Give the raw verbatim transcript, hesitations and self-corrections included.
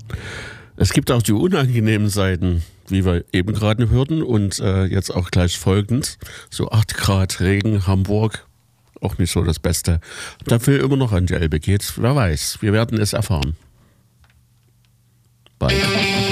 Es gibt auch die unangenehmen Seiten, wie wir eben gerade hörten und äh, jetzt auch gleich folgend. So acht Grad Regen, Hamburg, auch nicht so das Beste. Dafür immer noch an die Elbe geht, wer weiß, wir werden es erfahren. Bye.